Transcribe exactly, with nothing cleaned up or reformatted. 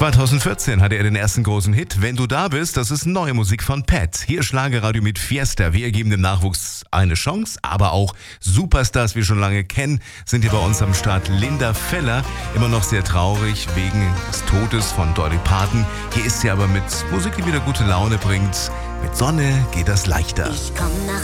zweitausendvierzehn hatte er den ersten großen Hit. Wenn du da bist, das ist neue Musik von Pat. Hier Schlagerradio mit Fiesta. Wir geben dem Nachwuchs eine Chance, aber auch Superstars, wir schon lange kennen, sind hier bei uns am Start. Linda Feller, immer noch sehr traurig wegen des Todes von Dolly Parton. Hier ist sie aber mit Musik, die wieder gute Laune bringt. Mit Sonne geht das leichter. Ich komm nach